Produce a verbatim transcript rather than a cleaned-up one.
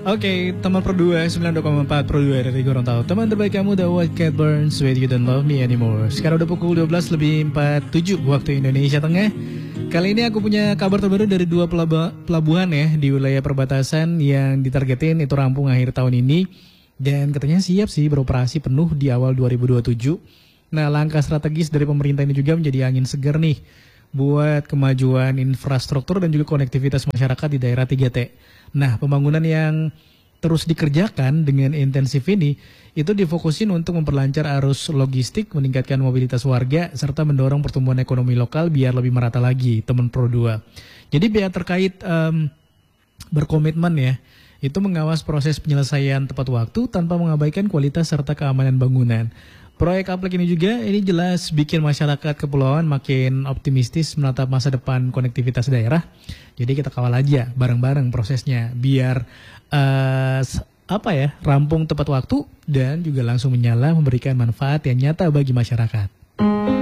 Oke, teman Pro dua, sembilan puluh dua koma empat Pro dua dari Gorontalo. Teman terbaik kamu, The White Cat Burns With You Don't Love Me Anymore. Sekarang udah pukul dua belas lebih empat puluh tujuh waktu Indonesia Tengah. Kali ini aku punya kabar terbaru dari dua pelabu- pelabuhan ya di wilayah perbatasan yang ditargetin itu rampung akhir tahun ini. Dan katanya siap sih beroperasi penuh di awal dua ribu dua puluh tujuh. Nah, langkah strategis dari pemerintah ini juga menjadi angin segar nih buat kemajuan infrastruktur dan juga konektivitas masyarakat di daerah tiga T. Nah, pembangunan yang terus dikerjakan dengan intensif ini itu difokusin untuk memperlancar arus logistik, meningkatkan mobilitas warga, serta mendorong pertumbuhan ekonomi lokal biar lebih merata lagi, teman Pro dua. Jadi pihak terkait um, berkomitmen ya, itu mengawas proses penyelesaian tepat waktu tanpa mengabaikan kualitas serta keamanan bangunan. Proyek Aplek ini juga ini jelas bikin masyarakat kepulauan makin optimistis menatap masa depan konektivitas daerah. Jadi kita kawal aja bareng-bareng prosesnya biar uh, apa ya rampung tepat waktu dan juga langsung menyala memberikan manfaat yang nyata bagi masyarakat.